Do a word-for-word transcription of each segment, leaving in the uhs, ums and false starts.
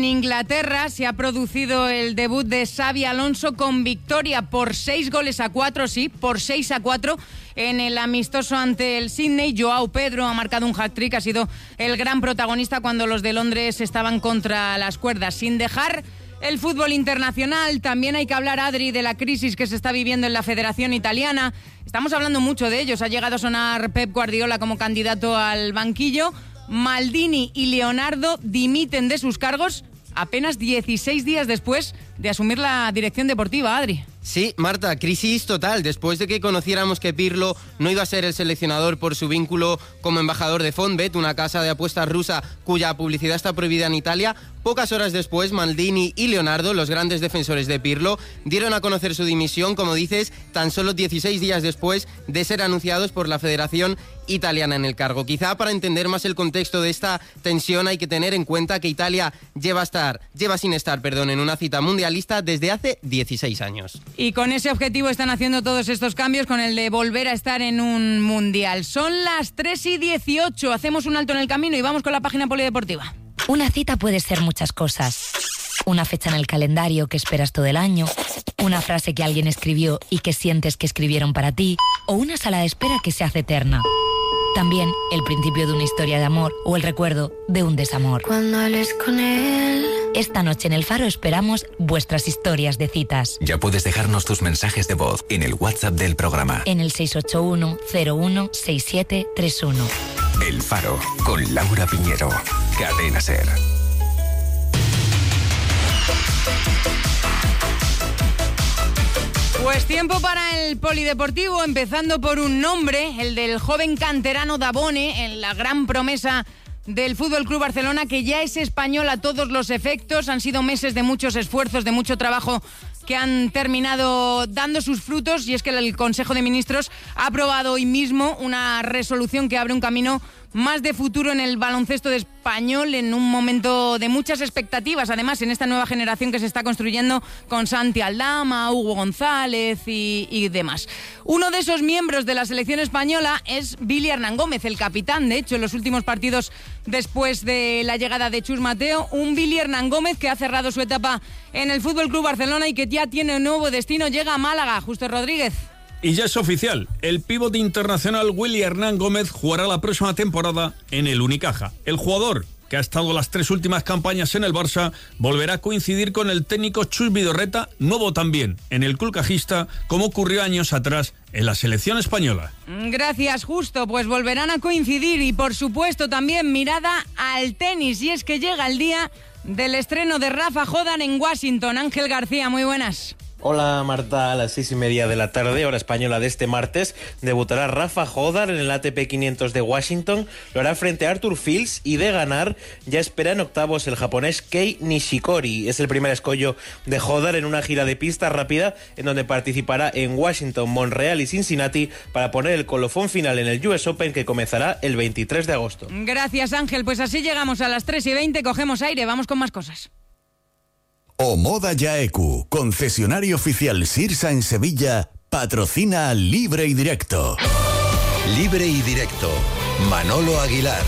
En Inglaterra se ha producido el debut de Xabi Alonso con victoria por seis goles a cuatro, sí, por seis a cuatro en el amistoso ante el Sydney. Joao Pedro ha marcado un hat-trick, ha sido el gran protagonista cuando los de Londres estaban contra las cuerdas. Sin dejar el fútbol internacional, también hay que hablar, Adri, de la crisis que se está viviendo en la Federación Italiana. Estamos hablando mucho de ellos. Ha llegado a sonar Pep Guardiola como candidato al banquillo. Maldini y Leonardo dimiten de sus cargos apenas dieciséis días después de asumir la dirección deportiva, Adri. Sí, Marta, crisis total. Después de que conociéramos que Pirlo no iba a ser el seleccionador por su vínculo como embajador de Fonbet, una casa de apuestas rusa cuya publicidad está prohibida en Italia, pocas horas después Maldini y Leonardo, los grandes defensores de Pirlo, dieron a conocer su dimisión, como dices, tan solo dieciséis días después de ser anunciados por la Federación Italiana en el cargo. Quizá para entender más el contexto de esta tensión hay que tener en cuenta que Italia lleva, estar, lleva sin estar perdón, en una cita mundialista desde hace dieciséis años. Y con ese objetivo están haciendo todos estos cambios, con el de volver a estar en un mundial. Son las tres y dieciocho, hacemos un alto en el camino y vamos con la página polideportiva. Una cita puede ser muchas cosas. Una fecha en el calendario que esperas todo el año, una frase que alguien escribió y que sientes que escribieron para ti, o una sala de espera que se hace eterna. También el principio de una historia de amor o el recuerdo de un desamor. Cuando hables con él. Esta noche en El Faro esperamos vuestras historias de citas. Ya puedes dejarnos tus mensajes de voz en el WhatsApp del programa. En el seis ocho uno cero uno seis siete tres uno. El Faro, con Laura Piñero. Cadena SER. Pues tiempo para el polideportivo, empezando por un nombre, el del joven canterano Dabone, en la gran promesa del Fútbol Club Barcelona, que ya es español a todos los efectos. Han sido meses de muchos esfuerzos, de mucho trabajo, que han terminado dando sus frutos, y es que el Consejo de Ministros ha aprobado hoy mismo una resolución que abre un camino más de futuro en el baloncesto de español, en un momento de muchas expectativas, además, en esta nueva generación que se está construyendo con Santi Aldama, Hugo González y, y demás. Uno de esos miembros de la selección española es Billy Hernán Gómez, el capitán, de hecho, en los últimos partidos después de la llegada de Chus Mateo, un Billy Hernán Gómez que ha cerrado su etapa en el F C Barcelona y que ya tiene un nuevo destino, llega a Málaga. Justo Rodríguez. Y ya es oficial, el pívot internacional Willy Hernán Gómez jugará la próxima temporada en el Unicaja. El jugador, que ha estado las tres últimas campañas en el Barça, volverá a coincidir con el técnico Chus Vidorreta, nuevo también en el club cajista, como ocurrió años atrás en la selección española. Gracias, Justo. Pues volverán a coincidir y, por supuesto, también mirada al tenis. Y es que llega el día del estreno de Rafa Jódar en Washington. Ángel García, muy buenas. Hola Marta, a las seis y media de la tarde, hora española de este martes, debutará Rafa Jódar en el A T P quinientos de Washington, lo hará frente a Arthur Fields y de ganar ya espera en octavos el japonés Kei Nishikori. Es el primer escollo de Jódar en una gira de pista rápida en donde participará en Washington, Montreal y Cincinnati para poner el colofón final en el U S Open que comenzará el veintitrés de agosto. Gracias, Ángel, pues así llegamos a las tres y veinte, cogemos aire, vamos con más cosas. Omoda Yaeku, concesionario oficial Sirsa en Sevilla, patrocina Libre y Directo. Libre y Directo, Manolo Aguilar.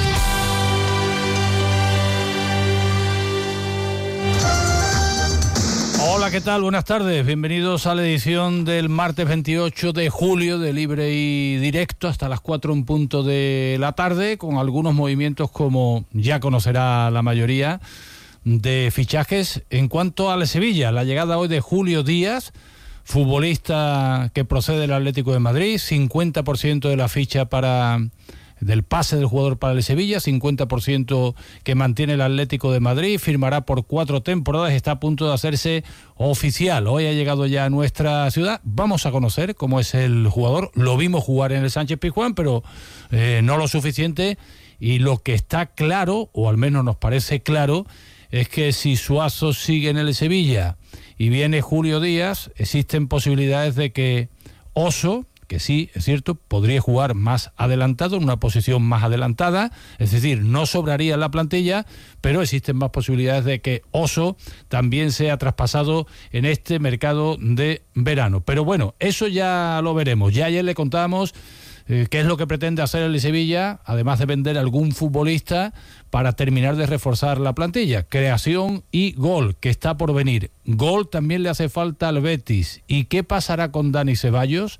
Hola, ¿qué tal? Buenas tardes. Bienvenidos a la edición del martes veintiocho de julio de Libre y Directo hasta las cuatro en punto de la tarde, con algunos movimientos, como ya conocerá la mayoría, de fichajes. En cuanto al Sevilla, la llegada hoy de Julio Díaz, futbolista que procede del Atlético de Madrid, cincuenta por ciento de la ficha para del pase del jugador para el Sevilla, cincuenta por ciento que mantiene el Atlético de Madrid, firmará por cuatro temporadas, está a punto de hacerse oficial. Hoy ha llegado ya a nuestra ciudad, vamos a conocer cómo es el jugador. Lo vimos jugar en el Sánchez Pizjuán, pero eh, no lo suficiente, y lo que está claro, o al menos nos parece claro, es que si Suazo sigue en el Sevilla y viene Julio Díaz, existen posibilidades de que Oso, que sí, es cierto, podría jugar más adelantado, en una posición más adelantada, es decir, no sobraría en la plantilla, pero existen más posibilidades de que Oso también sea traspasado en este mercado de verano. Pero bueno, eso ya lo veremos. Ya ayer le contábamos Eh, ¿Qué es lo que pretende hacer el Sevilla, además de vender algún futbolista para terminar de reforzar la plantilla? Creación y gol, que está por venir. Gol también le hace falta al Betis. ¿Y qué pasará con Dani Ceballos?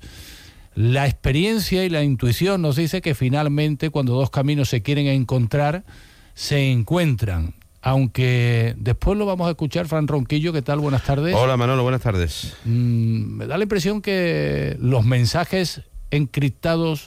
La experiencia y la intuición nos dice que finalmente, cuando dos caminos se quieren encontrar, se encuentran. Aunque después lo vamos a escuchar. Fran Ronquillo, ¿qué tal? Buenas tardes. Hola Manolo, buenas tardes. Mm, me da la impresión que los mensajes encriptados,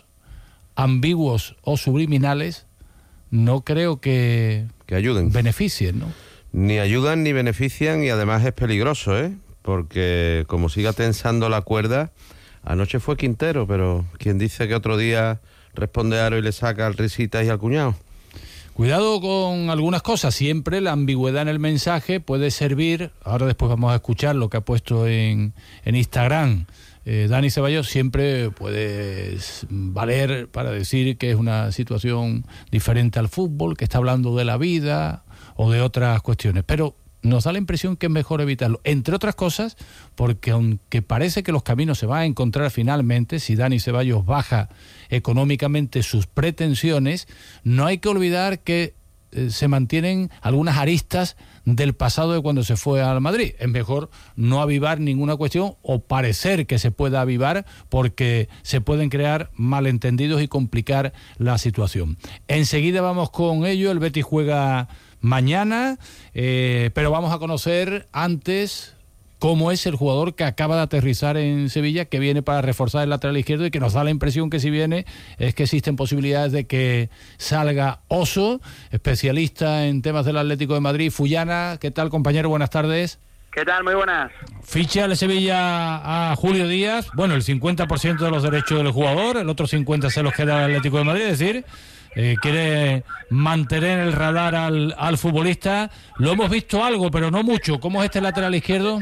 ambiguos o subliminales, no creo que, que ayuden, beneficien, ¿no? Ni ayudan ni benefician, y además es peligroso, ¿eh? Porque como siga tensando la cuerda, anoche fue Quintero, pero quien dice que otro día responde Aro y le saca al Risitas y al cuñado. Cuidado con algunas cosas, siempre la ambigüedad en el mensaje puede servir. Ahora después vamos a escuchar lo que ha puesto en, en Instagram eh, Dani Ceballos. Siempre puede valer para decir que es una situación diferente al fútbol, que está hablando de la vida o de otras cuestiones, pero nos da la impresión que es mejor evitarlo, entre otras cosas porque aunque parece que los caminos se van a encontrar finalmente, si Dani Ceballos baja económicamente sus pretensiones, no hay que olvidar que eh, se mantienen algunas aristas del pasado de cuando se fue al Madrid. Es mejor no avivar ninguna cuestión o parecer que se pueda avivar, porque se pueden crear malentendidos y complicar la situación. Enseguida vamos con ello. El Betis juega mañana, eh, pero vamos a conocer antes cómo es el jugador que acaba de aterrizar en Sevilla, que viene para reforzar el lateral izquierdo y que nos da la impresión que si viene es que existen posibilidades de que salga Oso, especialista en temas del Atlético de Madrid. Fullana, ¿qué tal, compañero? Buenas tardes. ¿Qué tal? Muy buenas. Ficha el Sevilla a Julio Díaz. Bueno, el cincuenta por ciento de los derechos del jugador, el otro cincuenta por ciento se los queda el Atlético de Madrid, es decir, eh, quiere mantener el radar al, al futbolista. Lo hemos visto algo, pero no mucho. ¿Cómo es este lateral izquierdo?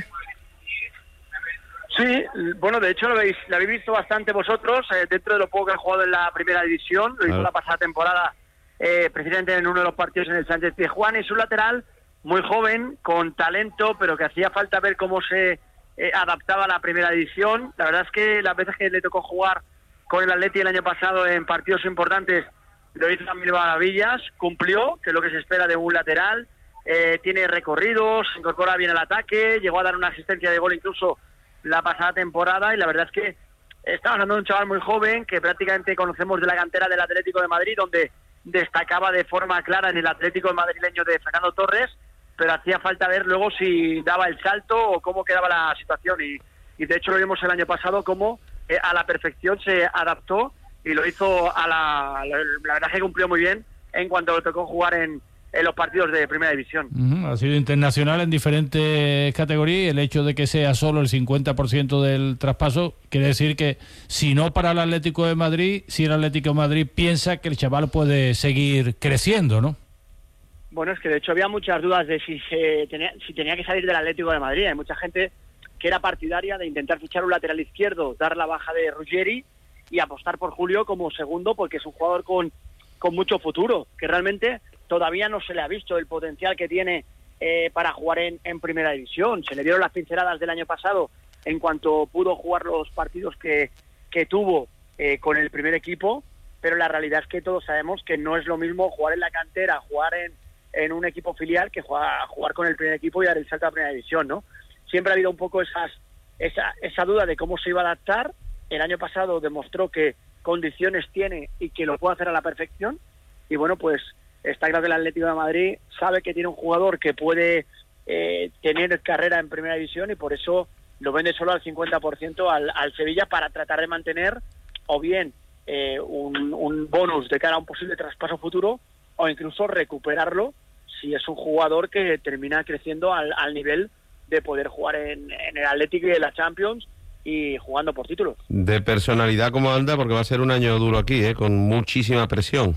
Sí, bueno, de hecho lo habéis, lo habéis visto bastante vosotros, eh, dentro de lo poco que han jugado en la primera división. Lo hizo la pasada temporada, eh, precisamente en uno de los partidos en el Sánchez Pizjuán. Es un lateral muy joven, con talento, pero que hacía falta ver cómo se eh, adaptaba a la primera división. La verdad es que las veces que le tocó jugar con el Atleti el año pasado en partidos importantes, lo hizo a mil maravillas, cumplió, que es lo que se espera de un lateral. Eh, tiene recorridos, se incorpora bien al ataque, llegó a dar una asistencia de gol incluso la pasada temporada, y la verdad es que estamos hablando de un chaval muy joven que prácticamente conocemos de la cantera del Atlético de Madrid, donde destacaba de forma clara en el Atlético madrileño de Fernando Torres, pero hacía falta ver luego si daba el salto o cómo quedaba la situación, y, y de hecho lo vimos el año pasado cómo eh, a la perfección se adaptó y lo hizo a la, la, la verdad es que cumplió muy bien en cuanto le tocó jugar en en los partidos de primera división. Uh-huh. Ha sido internacional en diferentes categorías, y el hecho de que sea solo el cincuenta por ciento del traspaso quiere decir que si no para el Atlético de Madrid, si el Atlético de Madrid piensa que el chaval puede seguir creciendo, ¿no? Bueno, es que de hecho había muchas dudas de si se tenía, si tenía que salir del Atlético de Madrid. Hay mucha gente que era partidaria de intentar fichar un lateral izquierdo, dar la baja de Ruggeri y apostar por Julio como segundo, porque es un jugador con, con mucho futuro, que realmente todavía no se le ha visto el potencial que tiene eh, para jugar en, en primera división. Se le dieron las pinceladas del año pasado en cuanto pudo jugar los partidos que, que tuvo eh, con el primer equipo, pero la realidad es que todos sabemos que no es lo mismo jugar en la cantera, jugar en, en un equipo filial, que jugar, jugar con el primer equipo y dar el salto a primera división, ¿no? Siempre ha habido un poco esas, esa, esa duda de cómo se iba a adaptar. El año pasado demostró que condiciones tiene y que lo puede hacer a la perfección, y bueno, pues está claro que el Atlético de Madrid sabe que tiene un jugador que puede eh, tener carrera en primera división, y por eso lo vende solo al cincuenta por ciento al, al Sevilla, para tratar de mantener o bien eh, un, un bonus de cara a un posible traspaso futuro, o incluso recuperarlo si es un jugador que termina creciendo al, al nivel de poder jugar en, en el Atlético y en la Champions y jugando por títulos. De personalidad, ¿cómo anda? Porque va a ser un año duro aquí, ¿eh? Con muchísima presión.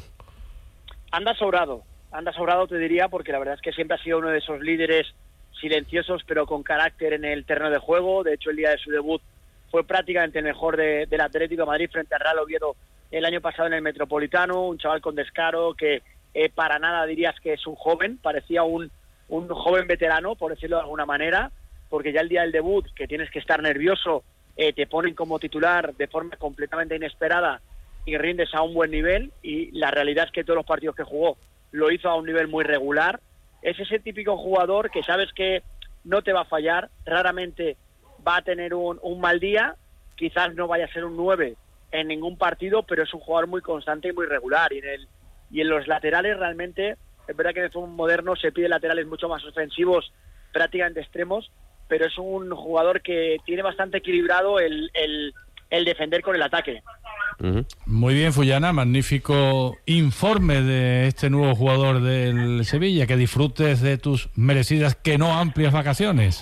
Anda sobrado, anda sobrado te diría, porque la verdad es que siempre ha sido uno de esos líderes silenciosos pero con carácter en el terreno de juego. De hecho, el día de su debut fue prácticamente el mejor de, del Atlético de Madrid frente al Real Oviedo el año pasado en el Metropolitano. Un chaval con descaro que eh, para nada dirías que es un joven, parecía un, un joven veterano, por decirlo de alguna manera, porque ya el día del debut, que tienes que estar nervioso, eh, te ponen como titular de forma completamente inesperada y rindes a un buen nivel, y la realidad es que todos los partidos que jugó lo hizo a un nivel muy regular. Es ese típico jugador que sabes que no te va a fallar, raramente va a tener un, un mal día, quizás no vaya a ser un nueve en ningún partido, pero es un jugador muy constante y muy regular. Y en, el, y en los laterales realmente, es verdad que en el fútbol moderno se pide laterales mucho más ofensivos, prácticamente extremos, pero es un jugador que tiene bastante equilibrado el, el, el defender con el ataque. Muy bien, Fullana, magnífico informe de este nuevo jugador del Sevilla. Que disfrutes de tus merecidas, que no amplias vacaciones.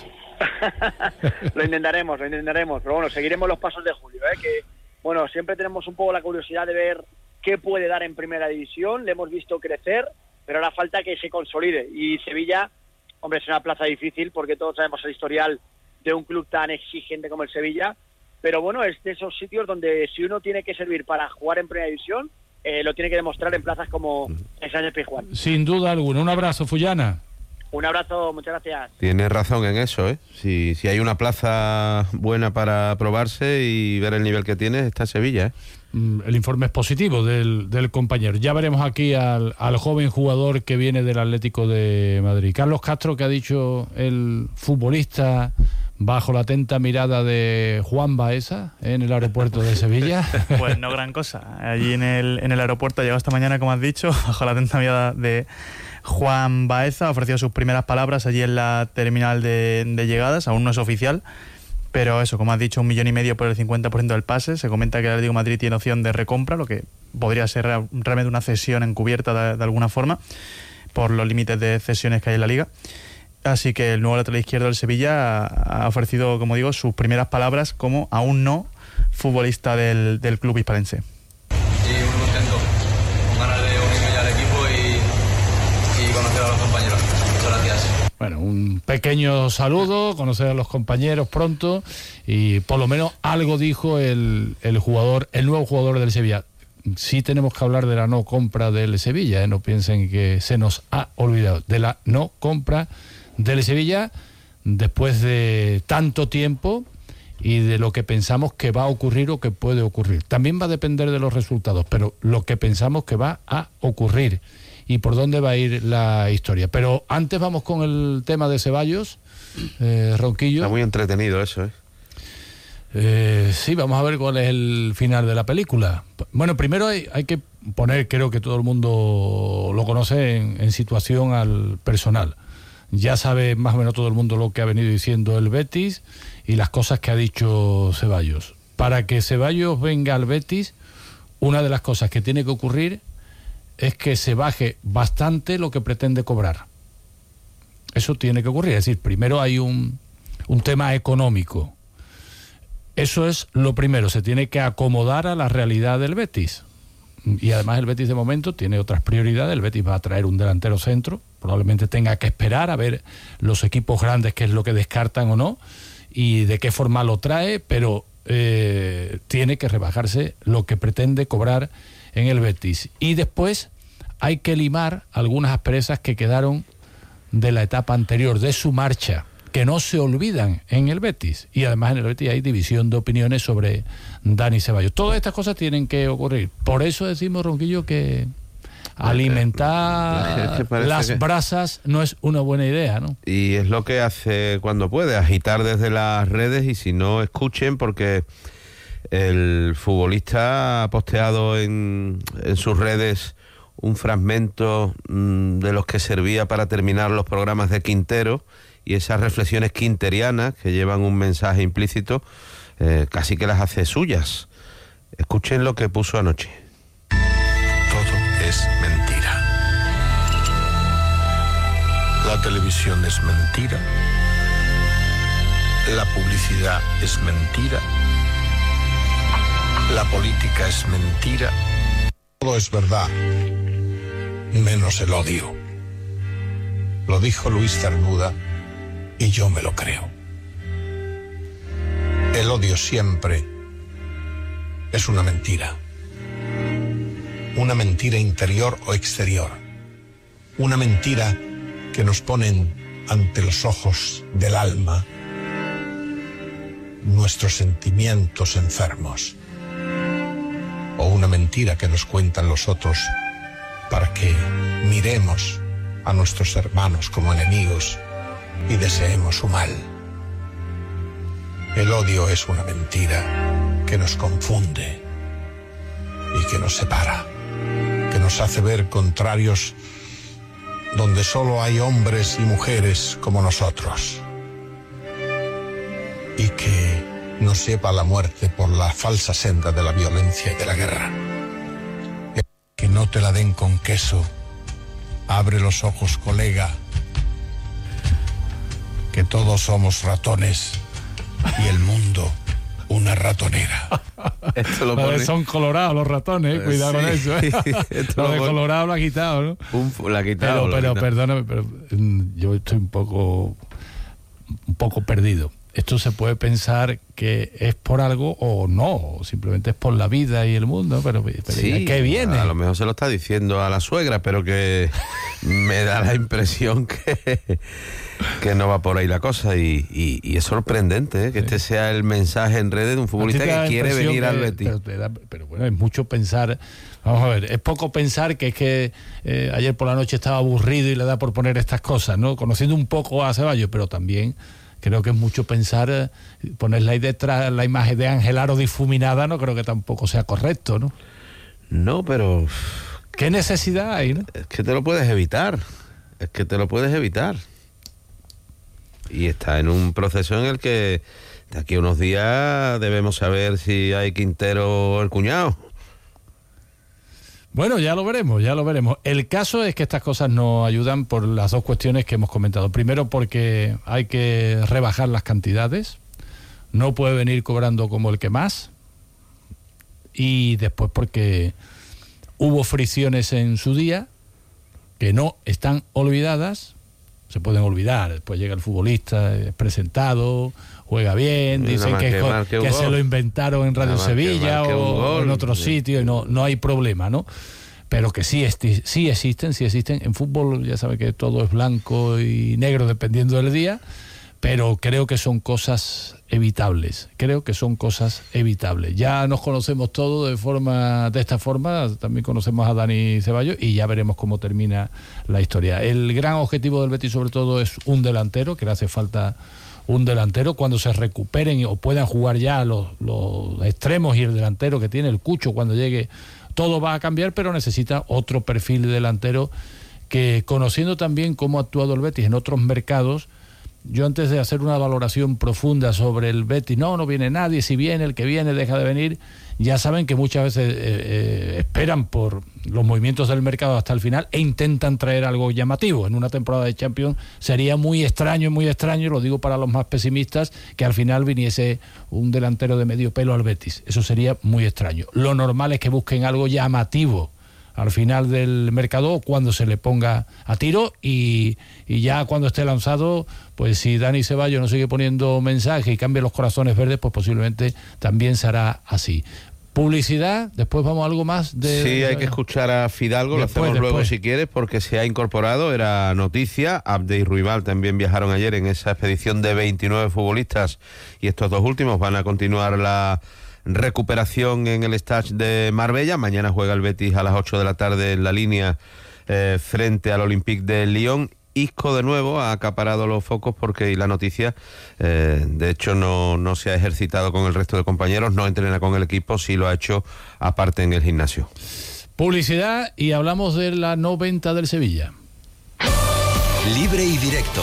Lo intentaremos, lo intentaremos, pero bueno, seguiremos los pasos de Julio, ¿eh? Que bueno, siempre tenemos un poco la curiosidad de ver qué puede dar en primera división. Le hemos visto crecer, pero ahora falta que se consolide, y Sevilla, hombre, es una plaza difícil porque todos sabemos el historial de un club tan exigente como el Sevilla. Pero bueno, es de esos sitios donde si uno tiene que servir para jugar en primera división, eh, lo tiene que demostrar en plazas como el Sánchez Pizjuán. Sin duda alguna. Un abrazo, Fullana. Un abrazo, muchas gracias. Tienes razón en eso, ¿eh? Si, si hay una plaza buena para probarse y ver el nivel que tiene, está Sevilla, ¿eh? El informe es positivo del, del compañero. Ya veremos aquí al, al joven jugador que viene del Atlético de Madrid. Carlos Castro, ¿qué ha dicho el futbolista bajo la atenta mirada de Juan Baeza en el aeropuerto de Sevilla? Pues no gran cosa. Allí en el, en el aeropuerto ha llegado esta mañana, como has dicho, bajo la atenta mirada de Juan Baeza. Ha ofrecido sus primeras palabras allí en la terminal de, de llegadas. Aún no es oficial, pero eso, como has dicho, un millón y medio por el cincuenta por ciento del pase. Se comenta que el Atlético de Madrid tiene opción de recompra, lo que podría ser realmente una cesión encubierta de, de alguna forma, por los límites de cesiones que hay en la Liga. Así que el nuevo lateral izquierdo del Sevilla ha ofrecido, como digo, sus primeras palabras como aún no futbolista del, del club hispalense. Sí, muy contento, con ganas de unirme ya al equipo y, y conocer a los compañeros. Muchas gracias. Bueno, un pequeño saludo, conocer a los compañeros pronto, y por lo menos algo dijo el, el jugador, el nuevo jugador del Sevilla. Sí tenemos que hablar de la no compra del Sevilla, ¿eh? No piensen que se nos ha olvidado de la no compra del Sevilla después de tanto tiempo y de lo que pensamos que va a ocurrir o que puede ocurrir. También va a depender de los resultados, pero lo que pensamos que va a ocurrir y por dónde va a ir la historia. Pero antes vamos con el tema de Ceballos, eh, Ronquillo. Está muy entretenido eso, ¿eh? Eh, sí, vamos a ver cuál es el final de la película. Bueno, primero hay, hay que poner, creo que todo el mundo lo conoce, en, en situación al personal. Ya sabe más o menos todo el mundo lo que ha venido diciendo el Betis y las cosas que ha dicho Ceballos. Para que Ceballos venga al Betis, una de las cosas que tiene que ocurrir es que se baje bastante lo que pretende cobrar. Eso tiene que ocurrir. Es decir, primero hay un, un tema económico. Eso es lo primero. Se tiene que acomodar a la realidad del Betis. Y además el Betis de momento tiene otras prioridades. El Betis va a traer un delantero centro. Probablemente tenga que esperar a ver los equipos grandes qué es lo que descartan o no y de qué forma lo trae, pero eh, tiene que rebajarse lo que pretende cobrar en el Betis. Y después hay que limar algunas asperezas que quedaron de la etapa anterior, de su marcha, que no se olvidan en el Betis. Y además en el Betis hay división de opiniones sobre Dani Ceballos. Todas estas cosas tienen que ocurrir. Por eso decimos, Ronquillo, que alimentar es que las que... brasas no es una buena idea, ¿no? Y es lo que hace cuando puede, agitar desde las redes, y si no, escuchen, porque el futbolista ha posteado en, en sus redes un fragmento mmm, de los que servía para terminar los programas de Quintero, y esas reflexiones quinterianas que llevan un mensaje implícito, eh, casi que las hace suyas. Escuchen lo que puso anoche. Todo es mentira. La televisión es mentira. La publicidad es mentira. La política es mentira. Todo es verdad, menos el odio. Lo dijo Luis Cernuda y yo me lo creo. El odio siempre es una mentira. Una mentira interior o exterior. Una mentira que nos pone ante los ojos del alma nuestros sentimientos enfermos. o una mentira que nos cuentan los otros para que miremos a nuestros hermanos como enemigos y deseemos su mal. El odio es una mentira que nos confunde y que nos separa, que nos hace ver contrarios donde solo hay hombres y mujeres como nosotros, y que nos lleva a la muerte por la falsa senda de la violencia y de la guerra. Que no te la den con queso. Abre los ojos, colega, que todos somos ratones y el mundo una ratonera. Esto lo pone... Son colorados los ratones, eh, cuidado sí. con eso. ¿eh? Lo, lo de pone... colorado lo ha quitado, ¿no? Un, lo ha quitado. Pero, pero quitado. perdóname, pero yo estoy un poco, un poco perdido. Esto se puede pensar que es por algo o no, o simplemente es por la vida y el mundo, pero, pero sí, ¿qué viene? A lo mejor se lo está diciendo a la suegra, pero que me da la impresión que, que no va por ahí la cosa, y, y, y es sorprendente, ¿eh? que sí. este sea el mensaje en redes de un futbolista que quiere venir que, al Betis. Pero, da, pero bueno, es mucho pensar, vamos a ver, es poco pensar que es que eh, ayer por la noche estaba aburrido y le da por poner estas cosas, ¿no? Conociendo un poco a Ceballos, pero también... Creo que es mucho pensar, ponerle ahí detrás la imagen de Ángel Aro difuminada, no creo que tampoco sea correcto, ¿no? No, pero... ¿Qué necesidad hay, no? Es que te lo puedes evitar, es que te lo puedes evitar. Y está en un proceso en el que de aquí a unos días debemos saber si hay Quintero o el cuñado. Bueno, ya lo veremos, ya lo veremos. El caso es que estas cosas nos ayudan por las dos cuestiones que hemos comentado. Primero, porque hay que rebajar las cantidades. No puede venir cobrando como el que más. Y después porque hubo fricciones en su día que no están olvidadas. Se pueden olvidar. Después llega el futbolista, es presentado, juega bien, y dicen que, que, que se lo inventaron en Radio Sevilla o en otro sitio y no, no hay problema, ¿no? Pero que sí, esti- sí existen, sí existen. En fútbol ya sabe que todo es blanco y negro dependiendo del día, pero creo que son cosas evitables. Creo que son cosas evitables. Ya nos conocemos todos de forma, de esta forma, también conocemos a Dani Ceballos y ya veremos cómo termina la historia. El gran objetivo del Betis sobre todo es un delantero, que le hace falta un delantero. Cuando se recuperen o puedan jugar ya los, los extremos y el delantero que tiene el Cucho, cuando llegue, todo va a cambiar, pero necesita otro perfil de delantero que, conociendo también cómo ha actuado el Betis en otros mercados, yo antes de hacer una valoración profunda sobre el Betis, no, no viene nadie, si viene, el que viene deja de venir, ya saben que muchas veces eh, eh, esperan por los movimientos del mercado hasta el final e intentan traer algo llamativo. En una temporada de Champions sería muy extraño, muy extraño, lo digo para los más pesimistas, que al final viniese un delantero de medio pelo al Betis. Eso sería muy extraño. Lo normal es que busquen algo llamativo al final del mercado cuando se le ponga a tiro y, y ya cuando esté lanzado, pues si Dani Ceballos no sigue poniendo mensaje y cambia los corazones verdes, pues posiblemente también será así. Publicidad, después vamos a algo más de... Sí, hay que escuchar a Fidalgo, después, lo hacemos después. luego si quieres, porque se ha incorporado, era noticia. Abde y Ruibal también viajaron ayer en esa expedición de veintinueve futbolistas y estos dos últimos van a continuar la recuperación en el Stade de Marbella. Mañana juega el Betis a las ocho de la tarde en la línea eh, frente al Olympique de Lyon. Isco de nuevo ha acaparado los focos porque y la noticia, eh, de hecho no, no se ha ejercitado con el resto de compañeros, no entrena con el equipo, sí lo ha hecho aparte en el gimnasio. Publicidad y hablamos de la no venta del Sevilla. Libre y directo.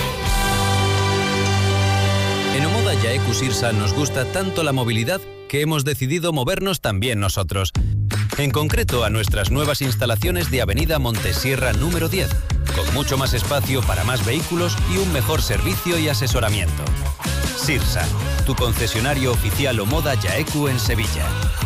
En Omoda Yaeku Sirsa nos gusta tanto la movilidad que hemos decidido movernos también nosotros. En concreto a nuestras nuevas instalaciones de Avenida Montesierra número diez, con mucho más espacio para más vehículos y un mejor servicio y asesoramiento. Sirsa, tu concesionario oficial Omoda Yaeku en Sevilla.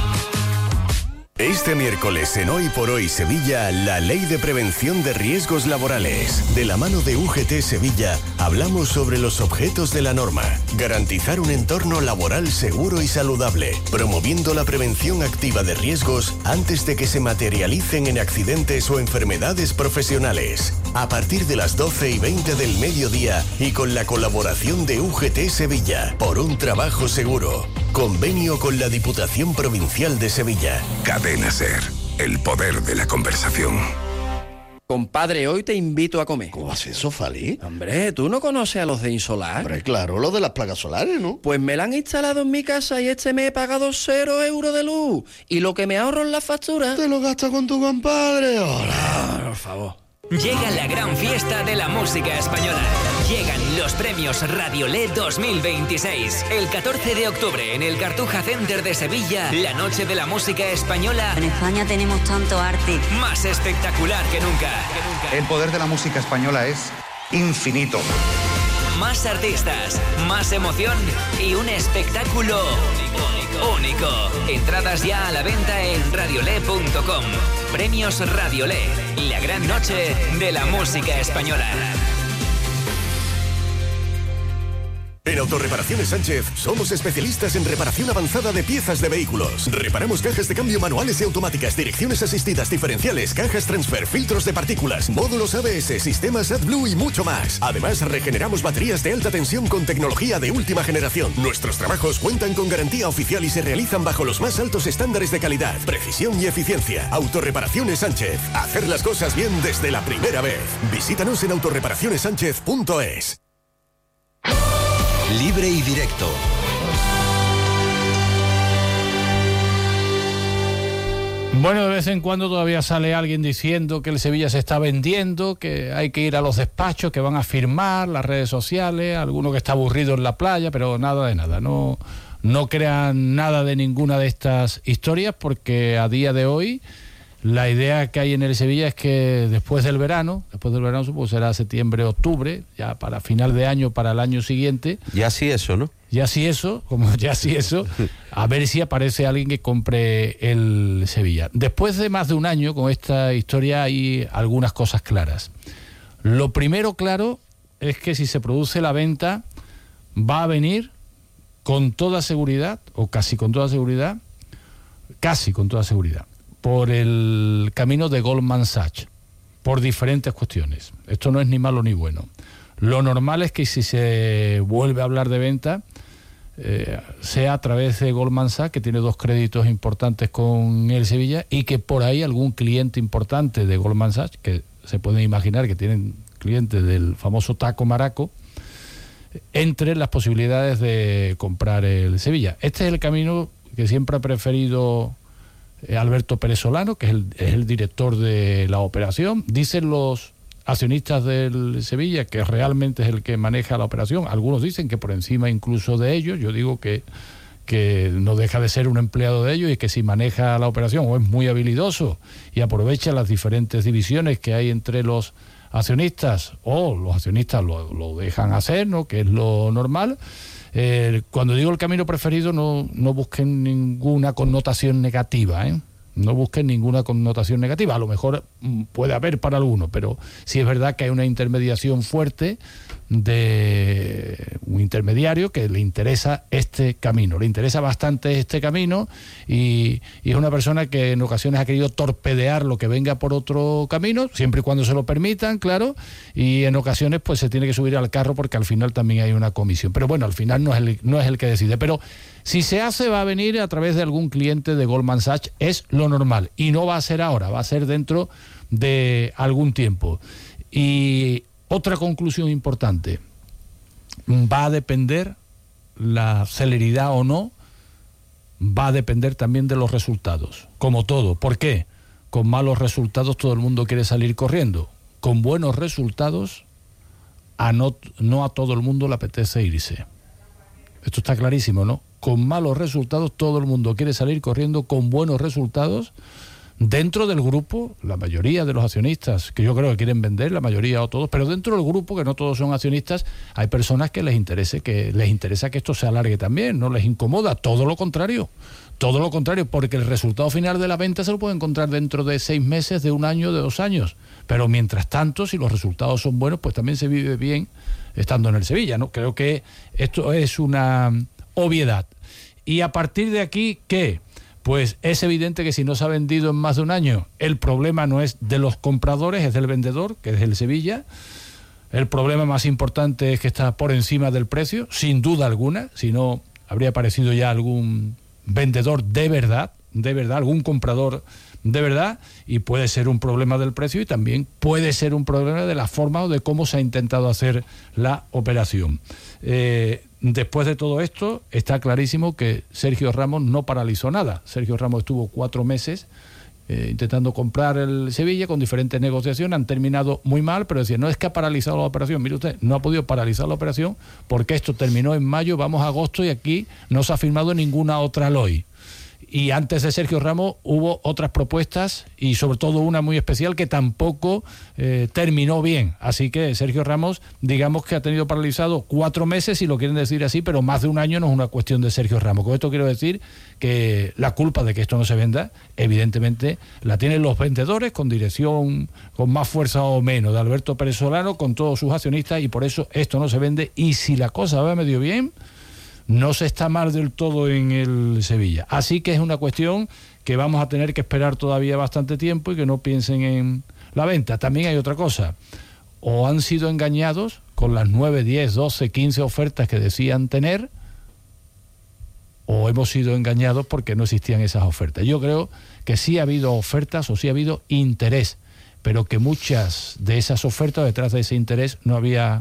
Este miércoles en Hoy por Hoy Sevilla, la Ley de Prevención de Riesgos Laborales. De la mano de U G T Sevilla, hablamos sobre los objetos de la norma. Garantizar un entorno laboral seguro y saludable, promoviendo la prevención activa de riesgos antes de que se materialicen en accidentes o enfermedades profesionales. A partir de las doce y veinte del mediodía y con la colaboración de U G T Sevilla, por un trabajo seguro. Convenio con la Diputación Provincial de Sevilla. Cadena SER, el poder de la conversación. Compadre, hoy te invito a comer. ¿Cómo haces eso, Fali? Hombre, ¿tú no conoces a los de Insolar? Hombre, claro, los de las placas solares, ¿no? Pues me la han instalado en mi casa y este mes he pagado cero euros de luz. Y lo que me ahorro en la factura... Te lo gastas con tu compadre. Hola. Ah, por favor. Llega la gran fiesta de la música española. Llegan los premios Radiolé dos mil veintiséis. El catorce de octubre en el Cartuja Center de Sevilla, la noche de la música española. En España tenemos tanto arte. Más espectacular que nunca. que nunca. El poder de la música española es infinito. Más artistas, más emoción y un espectáculo único. único. Entradas ya a la venta en radiolé punto com. Premios Radiolé, la gran noche de la música española. En Autorreparaciones Sánchez somos especialistas en reparación avanzada de piezas de vehículos. Reparamos cajas de cambio manuales y automáticas, direcciones asistidas diferenciales, cajas transfer, filtros de partículas, módulos A B S, sistemas AdBlue y mucho más. Además, regeneramos baterías de alta tensión con tecnología de última generación. Nuestros trabajos cuentan con garantía oficial y se realizan bajo los más altos estándares de calidad, precisión y eficiencia. Autorreparaciones Sánchez. Hacer las cosas bien desde la primera vez. Visítanos en autorreparaciones sánchez punto es. Libre y directo. Bueno, de vez en cuando todavía sale alguien diciendo que el Sevilla se está vendiendo, que hay que ir a los despachos, que van a firmar, las redes sociales, alguno que está aburrido en la playa, pero nada de nada. No, no crean nada de ninguna de estas historias, porque a día de hoy la idea que hay en el Sevilla es que después del verano, después del verano supongo será septiembre, octubre, ya para final de año, para el año siguiente. Ya sí eso, ¿no? Ya sí eso, como ya sí eso, a ver si aparece alguien que compre el Sevilla. Después de más de un año con esta historia hay algunas cosas claras. Lo primero claro es que si se produce la venta va a venir con toda seguridad, o casi con toda seguridad, casi con toda seguridad, por el camino de Goldman Sachs, por diferentes cuestiones. Esto no es ni malo ni bueno. Lo normal es que si se vuelve a hablar de venta, eh, sea a través de Goldman Sachs, que tiene dos créditos importantes con el Sevilla, y que por ahí algún cliente importante de Goldman Sachs, que se pueden imaginar que tienen clientes del famoso Taco Maraco, entre las posibilidades de comprar el Sevilla. Este es el camino que siempre ha preferido Alberto Pérez Solano, que es el, es el director de la operación. Dicen los accionistas del Sevilla que realmente es el que maneja la operación. Algunos dicen que por encima incluso de ellos. Yo digo que, que no deja de ser un empleado de ellos y que si maneja la operación o es muy habilidoso y aprovecha las diferentes divisiones que hay entre los accionistas, o los accionistas lo, lo dejan hacer, ¿no?, que es lo normal. Eh, cuando digo el camino preferido, no, no busquen ninguna connotación negativa, ¿eh? No busquen ninguna connotación negativa. A lo mejor puede haber para algunos, pero sí es verdad que hay una intermediación fuerte de un intermediario que le interesa este camino, le interesa bastante este camino y, y es una persona que en ocasiones ha querido torpedear lo que venga por otro camino, siempre y cuando se lo permitan, claro, y en ocasiones pues se tiene que subir al carro porque al final también hay una comisión, pero bueno, al final no es el, no es el que decide, pero si se hace va a venir a través de algún cliente de Goldman Sachs, es lo normal, y no va a ser ahora, va a ser dentro de algún tiempo. Y otra conclusión importante, va a depender la celeridad o no, va a depender también de los resultados, como todo. ¿Por qué? Con malos resultados todo el mundo quiere salir corriendo, con buenos resultados a no, no a todo el mundo le apetece irse. Esto está clarísimo, ¿no? Con malos resultados todo el mundo quiere salir corriendo, con buenos resultados. Dentro del grupo, la mayoría de los accionistas, que yo creo que quieren vender, la mayoría o todos, pero dentro del grupo, que no todos son accionistas, hay personas que les interese, que les interesa que esto se alargue también, no les incomoda, todo lo contrario, todo lo contrario, porque el resultado final de la venta se lo puede encontrar dentro de seis meses, de un año, de dos años, pero mientras tanto, si los resultados son buenos, pues también se vive bien estando en el Sevilla, ¿no? Creo que esto es una obviedad. Y a partir de aquí, ¿qué? Pues es evidente que si no se ha vendido en más de un año, el problema no es de los compradores, es del vendedor, que es el Sevilla. El problema más importante es que está por encima del precio, sin duda alguna, si no habría aparecido ya algún vendedor de verdad, de verdad, algún comprador de verdad, y puede ser un problema del precio y también puede ser un problema de la forma o de cómo se ha intentado hacer la operación. Eh, después de todo esto, está clarísimo que Sergio Ramos no paralizó nada. Sergio Ramos estuvo cuatro meses eh, intentando comprar el Sevilla con diferentes negociaciones, han terminado muy mal, pero decía, no es que ha paralizado la operación. Mire usted, no ha podido paralizar la operación porque esto terminó en mayo, vamos a agosto y aquí no se ha firmado ninguna otra L O I. Y antes de Sergio Ramos hubo otras propuestas y sobre todo una muy especial que tampoco eh, terminó bien. Así que Sergio Ramos, digamos que ha tenido paralizado cuatro meses, si lo quieren decir así, pero más de un año no es una cuestión de Sergio Ramos. Con esto quiero decir que la culpa de que esto no se venda, evidentemente, la tienen los vendedores con dirección, con más fuerza o menos, de Alberto Pérez Solano, con todos sus accionistas, y por eso esto no se vende. Y si la cosa va medio bien, no se está mal del todo en el Sevilla. Así que es una cuestión que vamos a tener que esperar todavía bastante tiempo y que no piensen en la venta. También hay otra cosa. O han sido engañados con las nueve, diez, doce, quince ofertas que decían tener, o hemos sido engañados porque no existían esas ofertas. Yo creo que sí ha habido ofertas o sí ha habido interés, pero que muchas de esas ofertas, detrás de ese interés, no había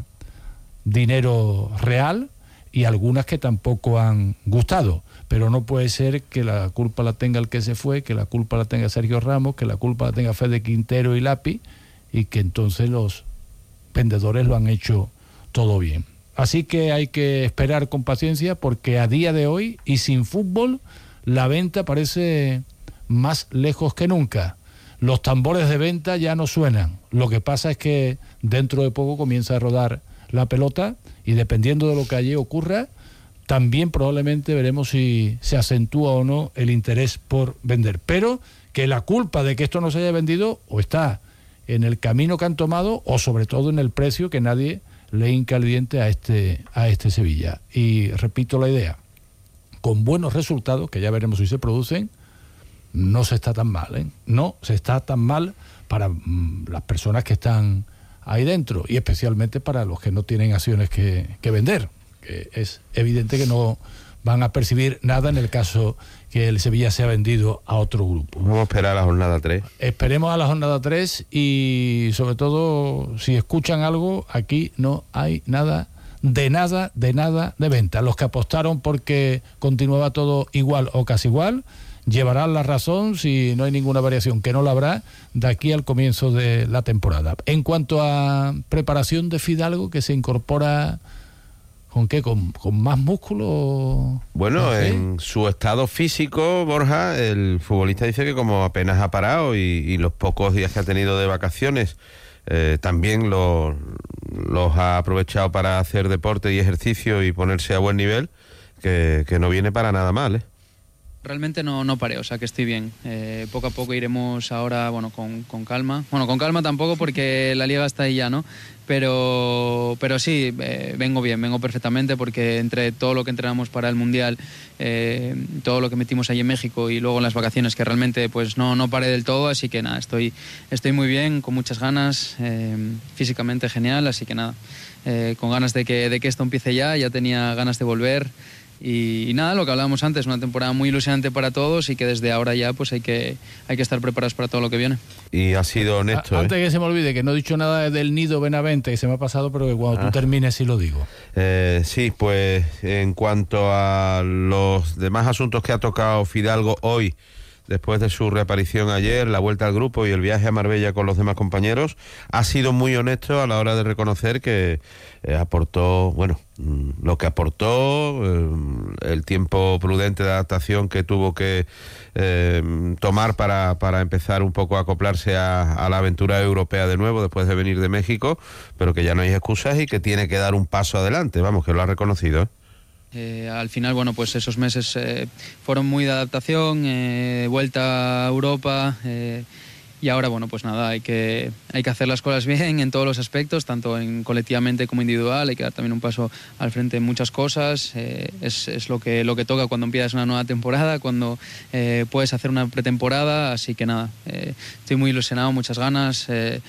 dinero real, y algunas que tampoco han gustado, pero no puede ser que la culpa la tenga el que se fue, que la culpa la tenga Sergio Ramos, que la culpa la tenga Fede Quintero y Lapi, y que entonces los vendedores lo han hecho todo bien. Así que hay que esperar con paciencia, porque a día de hoy y sin fútbol la venta parece más lejos que nunca. Los tambores de venta ya no suenan. Lo que pasa es que dentro de poco comienza a rodar la pelota, y dependiendo de lo que allí ocurra, también probablemente veremos si se acentúa o no el interés por vender. Pero que la culpa de que esto no se haya vendido o está en el camino que han tomado, o sobre todo en el precio, que nadie le hinca el diente a este, a este Sevilla. Y repito la idea, con buenos resultados, que ya veremos si se producen, no se está tan mal, ¿eh? No se está tan mal para mm, las personas que están ahí dentro, y especialmente para los que no tienen acciones que, que vender, que es evidente que no van a percibir nada en el caso que el Sevilla sea vendido a otro grupo. Vamos a esperar a la jornada tres. Esperemos a la jornada tres, y sobre todo, si escuchan algo, aquí no hay nada, de nada, de nada de venta. Los que apostaron porque continuaba todo igual o casi igual, llevarán la razón si no hay ninguna variación, que no la habrá de aquí al comienzo de la temporada. En cuanto a preparación de Fidalgo, que se incorpora, ¿con qué? ¿Con, con más músculo? Bueno, ¿Okay? En su estado físico, Borja, el futbolista dice que como apenas ha parado y, y los pocos días que ha tenido de vacaciones, eh, también lo, los ha aprovechado para hacer deporte y ejercicio y ponerse a buen nivel, que, que no viene para nada mal, ¿eh? Realmente no, no paré, o sea que estoy bien. Eh, poco a poco iremos ahora, bueno, con, con calma. Bueno, con calma tampoco porque la liga está ahí ya, ¿no? Pero, pero sí, eh, vengo bien, vengo perfectamente, porque entre todo lo que entrenamos para el Mundial, eh, todo lo que metimos ahí en México y luego en las vacaciones, que realmente pues no, no paré del todo, así que nada, estoy, estoy muy bien, con muchas ganas, eh, físicamente genial, así que nada, eh, con ganas de que, de que esto empiece ya, ya tenía ganas de volver. Y, y nada, lo que hablábamos antes, una temporada muy ilusionante para todos, y que desde ahora ya pues hay que, hay que estar preparados para todo lo que viene. Y ha sido honesto. A, antes ¿eh? que se me olvide, que no he dicho nada del Nido Benavente, que se me ha pasado, pero que cuando ah. tú termines sí lo digo. Eh, sí, pues en cuanto a los demás asuntos que ha tocado Fidalgo hoy, después de su reaparición ayer, la vuelta al grupo y el viaje a Marbella con los demás compañeros, ha sido muy honesto a la hora de reconocer que eh, aportó, bueno, lo que aportó, eh, el tiempo prudente de adaptación que tuvo que eh, tomar para, para empezar un poco a acoplarse a, a la aventura europea de nuevo después de venir de México, pero que ya no hay excusas y que tiene que dar un paso adelante, vamos, que lo ha reconocido, ¿eh? Eh, al final, bueno, pues esos meses eh, fueron muy de adaptación, eh, vuelta a Europa, eh, y ahora, bueno, pues nada, hay que, hay que hacer las cosas bien en todos los aspectos, tanto en colectivamente como individual, hay que dar también un paso al frente en muchas cosas, eh, es, es lo que, lo que toca cuando empiezas una nueva temporada, cuando eh, puedes hacer una pretemporada, así que nada, eh, estoy muy ilusionado, muchas ganas, eh,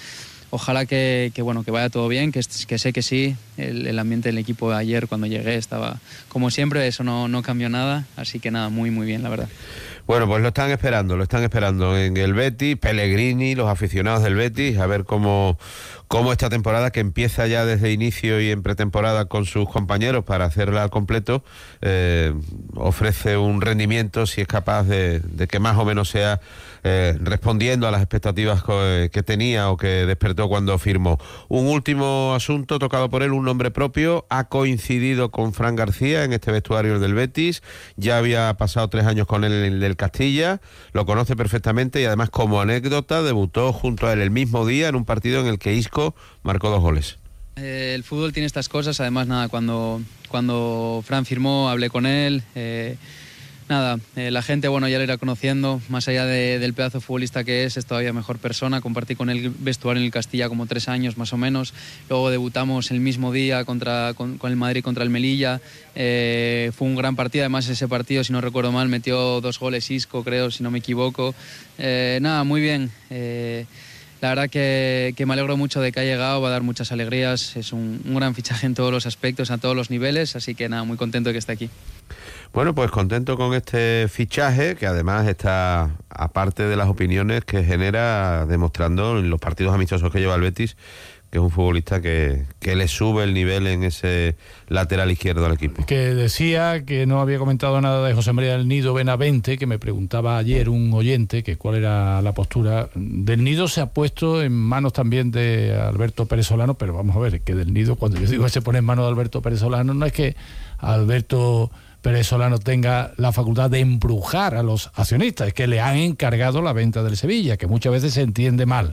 ojalá que, que, bueno, que vaya todo bien, que, que sé que sí. El, el ambiente del equipo ayer cuando llegué estaba como siempre, eso no, no cambió nada, así que nada, muy muy bien, la verdad. Bueno, pues lo están esperando, lo están esperando en el Betis, Pellegrini, los aficionados del Betis, a ver cómo, cómo esta temporada, que empieza ya desde inicio y en pretemporada con sus compañeros para hacerla al completo, eh, ofrece un rendimiento, si es capaz de, de que más o menos sea eh, respondiendo a las expectativas que, que tenía o que despertó cuando firmó. Un último asunto tocado por él, un nombre propio, ha coincidido con Fran García en este vestuario del Betis, ya había pasado tres años con él en el del Castilla, lo conoce perfectamente y además, como anécdota, debutó junto a él el mismo día en un partido en el que Isco marcó dos goles. Eh, el fútbol tiene estas cosas, además nada, cuando, cuando Fran firmó hablé con él, eh, nada, eh, la gente bueno ya lo irá conociendo, más allá de, del pedazo futbolista que es, es todavía mejor persona. Compartí con él vestuario en el Castilla como tres años más o menos, luego debutamos el mismo día contra, con, con el Madrid contra el Melilla, eh, fue un gran partido, además ese partido, si no recuerdo mal, metió dos goles Isco, creo, si no me equivoco. Eh, nada, muy bien. Eh, La verdad que, que me alegro mucho de que ha llegado, va a dar muchas alegrías, es un, un gran fichaje en todos los aspectos, a todos los niveles, así que nada, muy contento de que esté aquí. Bueno, pues contento con este fichaje, que además está, aparte de las opiniones que genera, demostrando en los partidos amistosos que lleva el Betis, que es un futbolista que, que le sube el nivel en ese lateral izquierdo al equipo. Que decía que no había comentado nada de José María del Nido Benavente, que me preguntaba ayer un oyente que cuál era la postura. Del Nido se ha puesto en manos también de Alberto Pérez Solano, pero vamos a ver, que Del Nido, cuando yo digo que se pone en manos de Alberto Pérez Solano, no es que Alberto Pérez Solano tenga la facultad de embrujar a los accionistas, es que le han encargado la venta del Sevilla, que muchas veces se entiende mal.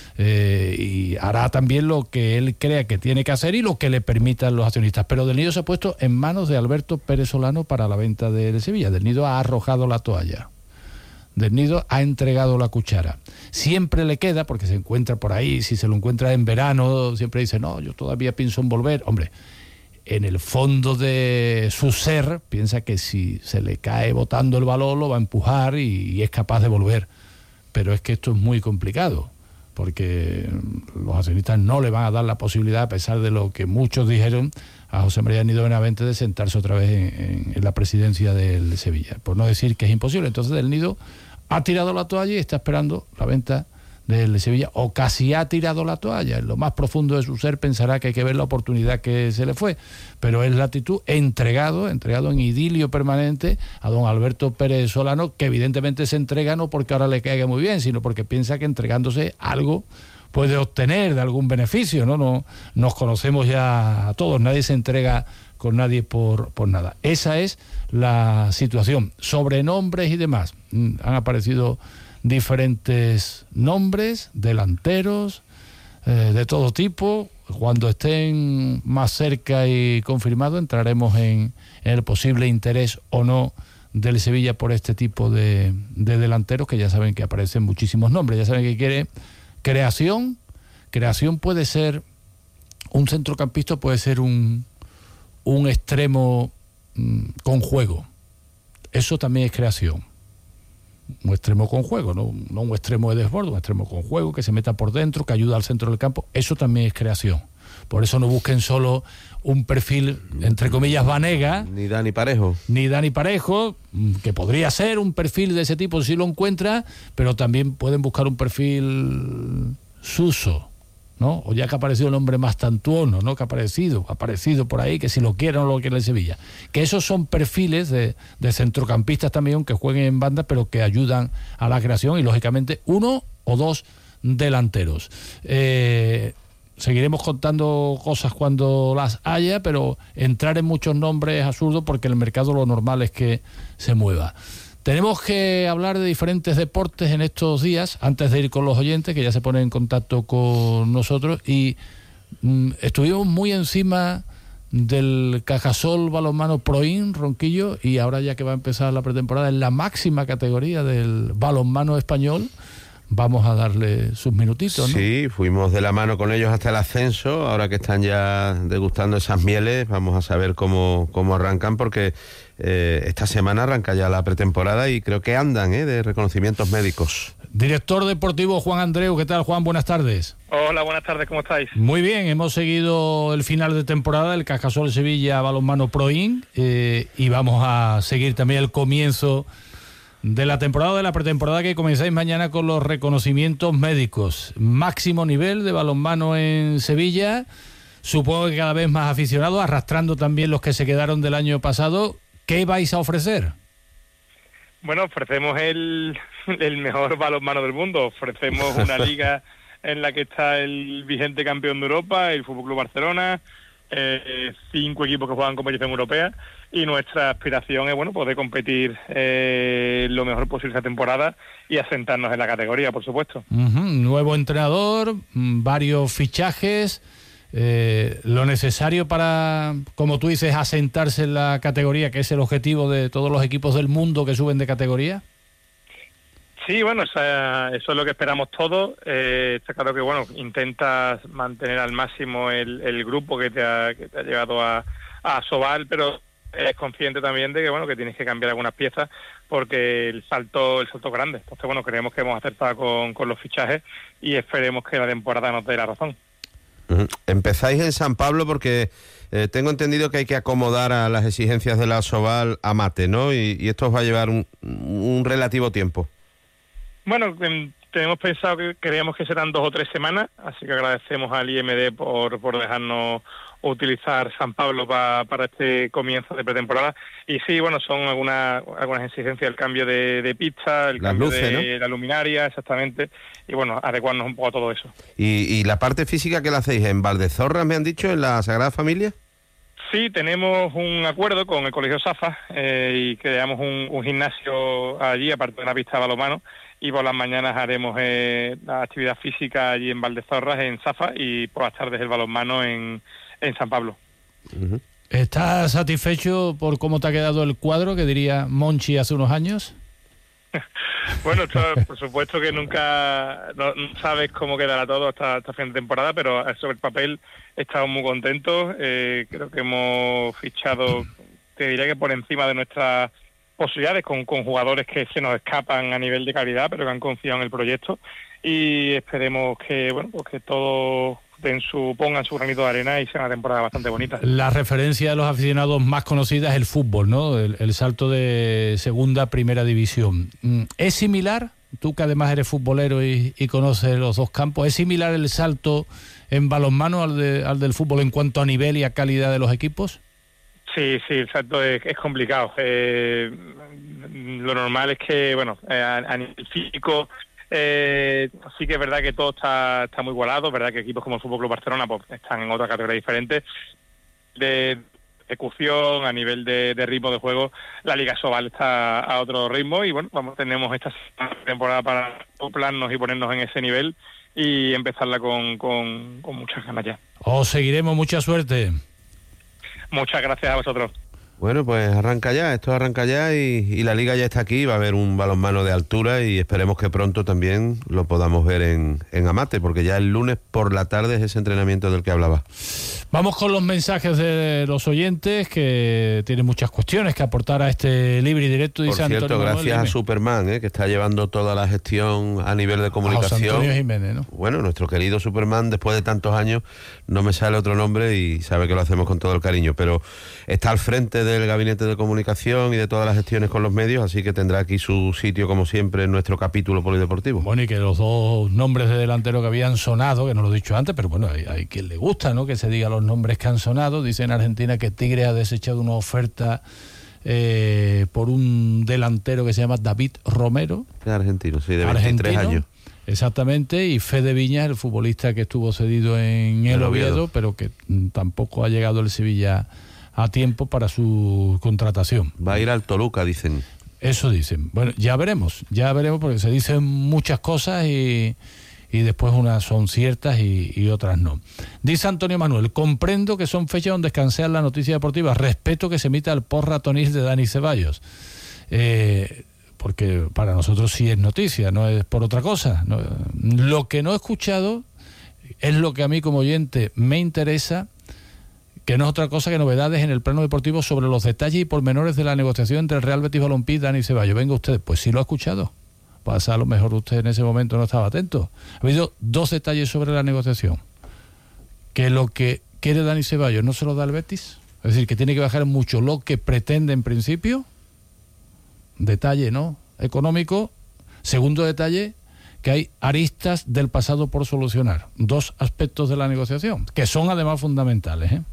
Eh, y hará también lo que él crea que tiene que hacer y lo que le permitan los accionistas, pero Del Nido se ha puesto en manos de Alberto Pérez Solano para la venta de Sevilla. Del Nido ha arrojado la toalla, Del Nido ha entregado la cuchara. Siempre le queda, porque se encuentra por ahí, si se lo encuentra en verano, siempre dice, no, yo todavía pienso en volver. Hombre, en el fondo de su ser piensa que si se le cae botando el balón lo va a empujar y, y es capaz de volver, pero es que esto es muy complicado, porque los accionistas no le van a dar la posibilidad, a pesar de lo que muchos dijeron, a José María Nido Benavente de sentarse otra vez en, en, en la presidencia del Sevilla, por no decir que es imposible. Entonces Del Nido ha tirado la toalla y está esperando la venta del Sevilla, o casi ha tirado la toalla. En lo más profundo de su ser pensará que hay que ver la oportunidad que se le fue, pero es la actitud, entregado, entregado en idilio permanente a don Alberto Pérez Solano, que evidentemente se entrega no porque ahora le caiga muy bien, sino porque piensa que entregándose algo puede obtener de algún beneficio, ¿no? No, nos conocemos ya a todos, nadie se entrega con nadie por, por nada. Esa es la situación. Sobre nombres y demás, han aparecido diferentes nombres, delanteros, eh, de todo tipo. Cuando estén más cerca y confirmado, entraremos en, en el posible interés o no del Sevilla por este tipo de, de delanteros, que ya saben que aparecen muchísimos nombres. Ya saben que quiere creación. Creación puede ser un centrocampista, puede ser un, un extremo mmm, con juego. Eso también es creación. Un extremo con juego, no, no un extremo de desborde, un extremo con juego, que se meta por dentro, que ayuda al centro del campo. Eso también es creación. Por eso no busquen solo un perfil, entre comillas, Vanega. Ni Dani Parejo. Ni Dani Parejo, que podría ser un perfil de ese tipo si lo encuentra, pero también pueden buscar un perfil Suso, ¿no? O ya que ha aparecido el hombre más tantuono, ¿no? Que ha aparecido, ha aparecido por ahí, que si lo quieren o no lo quieren en Sevilla. Que esos son perfiles de, de centrocampistas también, que jueguen en banda, pero que ayudan a la creación, y lógicamente uno o dos delanteros. Eh, seguiremos contando cosas cuando las haya, pero entrar en muchos nombres es absurdo, porque el mercado lo normal es que se mueva. Tenemos que hablar de diferentes deportes en estos días, antes de ir con los oyentes, que ya se ponen en contacto con nosotros, y mm, estuvimos muy encima del Cajasol Balonmano Proin, Ronquillo, y ahora ya que va a empezar la pretemporada en la máxima categoría del balonmano español, vamos a darle sus minutitos, ¿no? Sí, fuimos de la mano con ellos hasta el ascenso. Ahora que están ya degustando esas mieles, vamos a saber cómo, cómo arrancan, porque eh, esta semana arranca ya la pretemporada y creo que andan ¿eh? de reconocimientos médicos. Director deportivo Juan Andreu, ¿qué tal, Juan? Buenas tardes. Hola, buenas tardes, ¿cómo estáis? Muy bien, hemos seguido el final de temporada del Cajasol Sevilla Balonmano Proin eh, y vamos a seguir también el comienzo de la temporada, de la pretemporada que comenzáis mañana con los reconocimientos médicos. Máximo nivel de balonmano en Sevilla, supongo que cada vez más aficionados, arrastrando también los que se quedaron del año pasado. ¿Qué vais a ofrecer? Bueno, ofrecemos el, el mejor balonmano del mundo, ofrecemos una liga en la que está el vigente campeón de Europa, el Fútbol Club Barcelona, eh, cinco equipos que juegan competición europea, y nuestra aspiración es, bueno, poder competir eh, lo mejor posible esta temporada y asentarnos en la categoría, por supuesto. Uh-huh. Nuevo entrenador, varios fichajes, eh, lo necesario para, como tú dices, asentarse en la categoría, que es el objetivo de todos los equipos del mundo que suben de categoría. Sí, bueno, o sea, eso es lo que esperamos todos. Eh, está claro que, bueno, intentas mantener al máximo el, el grupo que te ha, que te ha llegado a, a Asobal, pero eres consciente también de que, bueno, que tienes que cambiar algunas piezas porque el salto el salto es grande. Entonces, bueno, creemos que hemos acertado con, con los fichajes y esperemos que la temporada nos dé la razón. Uh-huh. Empezáis en San Pablo porque eh, tengo entendido que hay que acomodar a las exigencias de la Asobal a Mate, ¿no? Y, y esto os va a llevar un, un relativo tiempo. Bueno, eh, tenemos pensado que creíamos que serán dos o tres semanas, así que agradecemos al I M D por, por dejarnos utilizar San Pablo pa, para este comienzo de pretemporada. Y sí, bueno, son algunas algunas exigencias, el cambio de, de pista, el Las cambio luces, de ¿no? la luminaria, exactamente, y bueno, adecuarnos un poco a todo eso. ¿Y, y la parte física que la hacéis en Valdezorras, me han dicho, en la Sagrada Familia? Sí, tenemos un acuerdo con el Colegio Safa eh, y creamos un, un gimnasio allí, aparte de una pista de balonmano, y por las mañanas haremos eh, la actividad física allí en Valdezorras, en Safa, y por las tardes el balonmano en, en San Pablo. Uh-huh. ¿Estás satisfecho por cómo te ha quedado el cuadro, que diría Monchi hace unos años? Bueno, esto, por supuesto que nunca no, no sabes cómo quedará todo hasta, hasta fin de temporada, pero sobre el papel estamos muy contentos. Eh, creo que hemos fichado, te diría que por encima de nuestras posibilidades, con, con jugadores que se nos escapan a nivel de calidad, pero que han confiado en el proyecto, y esperemos que, bueno, pues que todos den su, pongan su granito de arena y sea una temporada bastante bonita. La referencia de los aficionados más conocida es el fútbol, ¿no? El, el salto de segunda a primera división. ¿Es similar? Tú que además eres futbolero y, y conoces los dos campos, ¿es similar el salto en balonmano al, de, al del fútbol en cuanto a nivel y a calidad de los equipos? Sí, sí, el salto es, es complicado. Eh, lo normal es que, bueno, eh, a, a nivel físico, eh, sí que es verdad que todo está, está muy igualado, verdad que equipos como el Fútbol Club Barcelona pues están en otra categoría diferente. De ejecución, a nivel de, de ritmo de juego, la Liga Sobal está a otro ritmo y, bueno, vamos, tenemos esta temporada para acoplarnos y ponernos en ese nivel y empezarla con, con, con muchas ganas ya. Os seguiremos, mucha suerte. Muchas gracias a vosotros. Bueno, pues arranca ya, esto arranca ya y, y la Liga ya está aquí, va a haber un balonmano de altura y esperemos que pronto también lo podamos ver en, en Amate, porque ya el lunes por la tarde es ese entrenamiento del que hablaba. Vamos con los mensajes de los oyentes, que tienen muchas cuestiones que aportar a este libre y directo. Por dice cierto, Antonio gracias Manuel, a Superman, ¿eh? que está llevando toda la gestión a nivel de comunicación. A José Antonio Jiménez, ¿no? Bueno, nuestro querido Superman, después de tantos años, no me sale otro nombre y sabe que lo hacemos con todo el cariño, pero está al frente del gabinete de comunicación y de todas las gestiones con los medios, así que tendrá aquí su sitio, como siempre, en nuestro capítulo polideportivo. Bueno, y que los dos nombres de delantero que habían sonado, que no lo he dicho antes, pero bueno, hay, hay quien le gusta, ¿no?, que se diga los nombres que han sonado. Dice en Argentina que Tigre ha desechado una oferta eh, por un delantero que se llama David Romero. Es argentino, sí, de veintitrés años. Exactamente, y Fede Viñas, el futbolista que estuvo cedido en el, el Oviedo, Oviedo, pero que tampoco ha llegado el Sevilla a tiempo para su contratación. Va a ir al Toluca, dicen. Eso dicen. Bueno, ya veremos, ya veremos, porque se dicen muchas cosas y, y después unas son ciertas y, y otras no. Dice Antonio Manuel, comprendo que son fechas donde escansean la noticia deportiva, respeto que se emita el post-ratonil de Dani Ceballos. Eh... porque para nosotros sí es noticia, no es por otra cosa. No, lo que no he escuchado es lo que a mí como oyente me interesa, que no es otra cosa que novedades en el plano deportivo sobre los detalles y pormenores de la negociación entre el Real Betis Balompié y Dani Ceballos. Venga usted, pues sí lo ha escuchado. Pasa, a lo mejor usted en ese momento no estaba atento. Ha habido dos detalles sobre la negociación. Que lo que quiere Dani Ceballos no se lo da el Betis. Es decir, que tiene que bajar mucho lo que pretende en principio. Detalle, ¿no? Económico. Segundo detalle, que hay aristas del pasado por solucionar. Dos aspectos de la negociación, que son además fundamentales, ¿eh?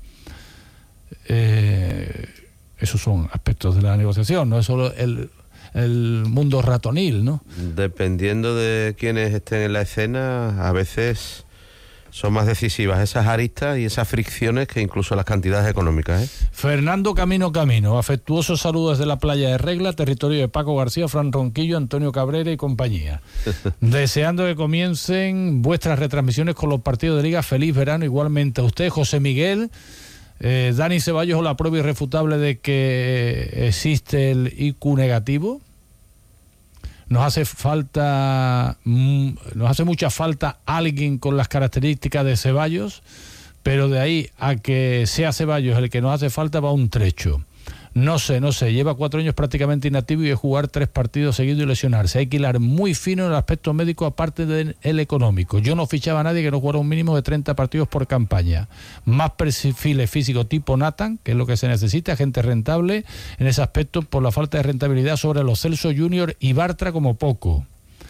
Eh, esos son aspectos de la negociación, no es solo el... el mundo ratonil, ¿no? Dependiendo de quienes estén en la escena, a veces son más decisivas esas aristas y esas fricciones que incluso las cantidades económicas, ¿eh? Fernando Camino Camino, afectuosos saludos desde la playa de Regla, territorio de Paco García, Fran Ronquillo, Antonio Cabrera y compañía. Deseando que comiencen vuestras retransmisiones con los partidos de Liga. Feliz verano igualmente a usted, José Miguel. Eh, Dani Ceballos, o la prueba irrefutable de que existe el I Q negativo. Nos hace falta, mm, nos hace mucha falta alguien con las características de Ceballos, pero de ahí a que sea Ceballos el que nos hace falta va un trecho. No sé, no sé, lleva cuatro años prácticamente inactivo y de jugar tres partidos seguidos y lesionarse. Hay que hilar muy fino en el aspecto médico aparte del económico. Yo no fichaba a nadie que no jugara un mínimo de treinta partidos por campaña. Más perfiles físicos tipo Nathan, que es lo que se necesita, gente rentable en ese aspecto por la falta de rentabilidad sobre los Celso Junior y Bartra como poco.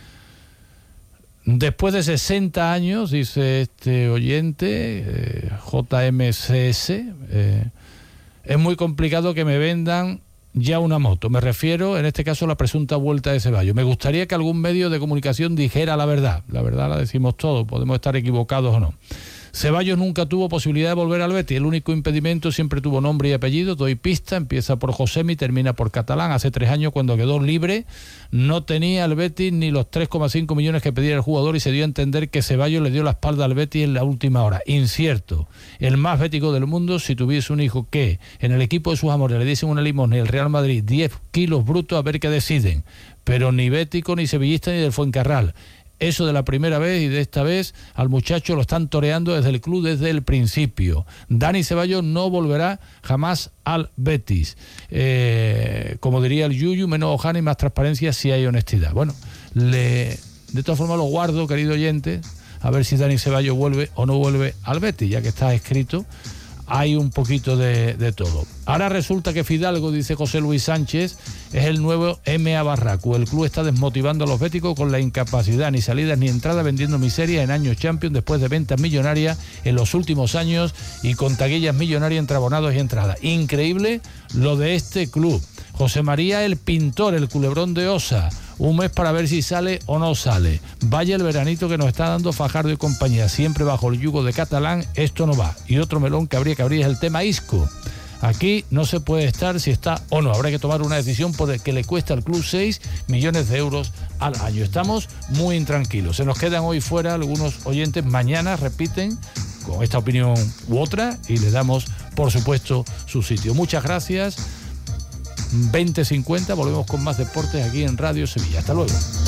Después de sesenta años, dice este oyente, eh, J M C S, eh, es muy complicado que me vendan ya una moto. Me refiero, en este caso, a la presunta vuelta de Ceballos. Me gustaría que algún medio de comunicación dijera la verdad. La verdad la decimos todos, podemos estar equivocados o no. Ceballos nunca tuvo posibilidad de volver al Betis. El único impedimento siempre tuvo nombre y apellido. Doy pista, empieza por Josemi, termina por Catalán. Hace tres años, cuando quedó libre, no tenía el Betis ni los tres coma cinco millones que pedía el jugador y se dio a entender que Ceballos le dio la espalda al Betis en la última hora. Incierto. El más bético del mundo, si tuviese un hijo que en el equipo de sus amores le diesen una limosna y el Real Madrid diez kilos brutos, a ver qué deciden. Pero ni bético, ni sevillista, ni del Fuencarral. Eso de la primera vez y de esta vez al muchacho lo están toreando desde el club desde el principio. Dani Ceballos no volverá jamás al Betis. Eh, como diría el Yuyu, menos hojana y más transparencia si hay honestidad. Bueno, le, de todas formas lo guardo, querido oyente, a ver si Dani Ceballos vuelve o no vuelve al Betis, ya que está escrito. Hay un poquito de, de todo. Ahora resulta que Fidalgo, dice José Luis Sánchez, es el nuevo M A Barracu. El club está desmotivando a los béticos con la incapacidad, ni salidas ni entradas, vendiendo miseria en años Champions después de ventas millonarias en los últimos años y con taquillas millonarias entre abonados y entradas. Increíble lo de este club. José María el Pintor, el culebrón de Osa. Un mes para ver si sale o no sale. Vaya el veranito que nos está dando Fajardo y compañía. Siempre bajo el yugo de Catalán, esto no va. Y otro melón que habría que abrir es el tema Isco. Aquí no se puede estar si está o no. Habrá que tomar una decisión por el que le cuesta al club seis millones de euros al año. Estamos muy intranquilos. Se nos quedan hoy fuera algunos oyentes. Mañana repiten con esta opinión u otra y le damos, por supuesto, su sitio. Muchas gracias. veinte cincuenta, volvemos con más deportes aquí en Radio Sevilla. Hasta luego.